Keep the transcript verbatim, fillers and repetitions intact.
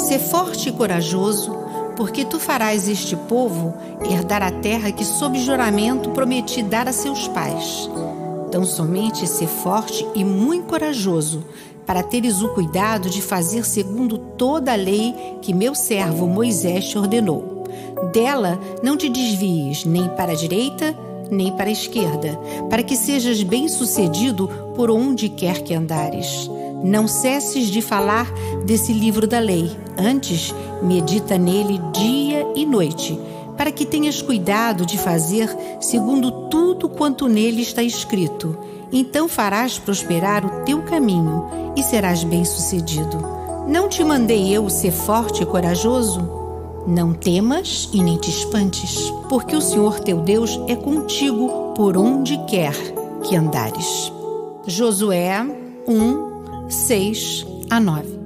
Sê forte e corajoso, porque tu farás este povo herdar a terra que sob juramento prometi dar a seus pais. Tão somente sê forte e muito corajoso, para teres o cuidado de fazer segundo toda a lei que meu servo Moisés te ordenou. Dela não te desvies nem para a direita, nem para a esquerda, para que sejas bem-sucedido por onde quer que andares. Não cesses de falar desse livro da lei, antes medita nele dia e noite, para que tenhas cuidado de fazer segundo tudo quanto nele está escrito. Então farás prosperar o teu caminho e serás bem-sucedido. Não te mandei eu ser forte e corajoso? Não temas e nem te espantes, porque o Senhor teu Deus é contigo por onde quer que andares. Josué um, seis a nove.